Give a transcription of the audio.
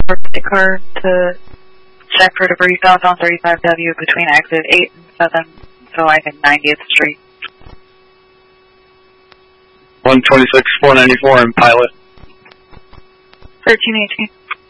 the car to check for debris found on 35W between exit 8 and 7, so I think 90th Street. 126, 494 and Pilot. 1318.